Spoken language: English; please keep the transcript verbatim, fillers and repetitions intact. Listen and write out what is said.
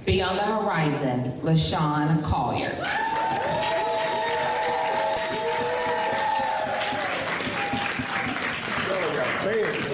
Beyond the Horizon, LaShawn Collier. Y'all got fans.